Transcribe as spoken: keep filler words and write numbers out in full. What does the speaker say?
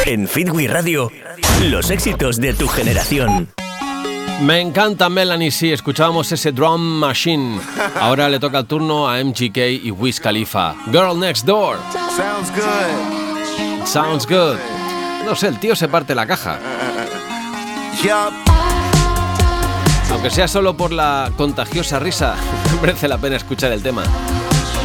En Fitwi Radio, los éxitos de tu generación. Me encanta Melanie C. Escuchábamos ese Drum Machine. Ahora le toca el turno a M G K y Wiz Khalifa. Girl Next Door. Sounds good. Sounds good. No sé, el tío se parte la caja. Aunque sea solo por la contagiosa risa, merece la pena escuchar el tema.